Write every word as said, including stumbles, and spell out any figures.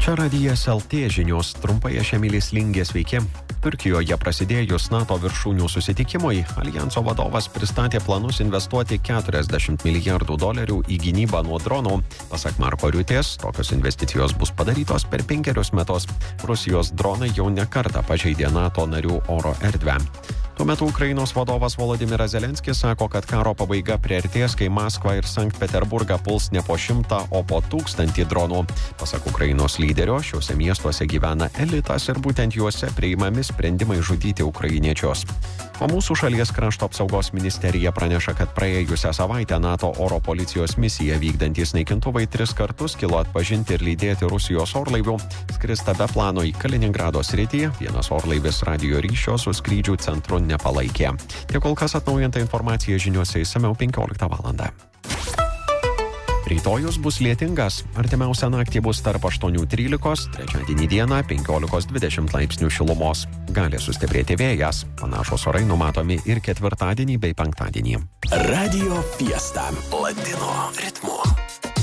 Čia radijas L T žinios, trumpai aš Emilis Lingė, sveiki. Turkijoje prasidėjus NATO viršūnių susitikimui, Aljanso vadovas pristatė planus investuoti keturiasdešimt milijardų dolerių į gynybą nuo dronų. Pasak Marko Riutės, tokios investicijos bus padarytos per penkerius metus. Rusijos dronai jau ne kartą pažeidė NATO narių oro erdvę. Tuo metu Ukrainos vadovas Volodymyras Zelenskis sako, kad karo pabaiga priartės, kai Maskvą ir Sankt Peterburgą puls ne po šimtą, o po tūkstantį dronų. Pasak Ukrainos lyderio, šiuose miestuose gyvena elitas ir būtent juose priimami sprendimai žudyti ukrainiečius. O mūsų šalies krašto apsaugos ministerija praneša, kad praėjusią savaitę NATO oro policijos misiją vykdantys naikintuvai tris kartus kilo atpažinti ir lydėti Rusijos orlaivių. Skrista be plano į Kaliningrado sritį, vienas orlaivis radijo ryšio su skrydžių centru nepalaikė. Tiek kol kas atnaujinta informacija žiniuose išsamiau penkioliktą valandą. Rytojus bus lietingas, artimiausią naktį bus tarp aštuonių trylikos, trečiadienį dieną penkiolikos dvidešimt laipsnių šilumos. Gali sustiprėti vėjas, panašus orai numatomi ir ketvirtadienį bei penktadienį. Radio Fiesta Latino ritmu.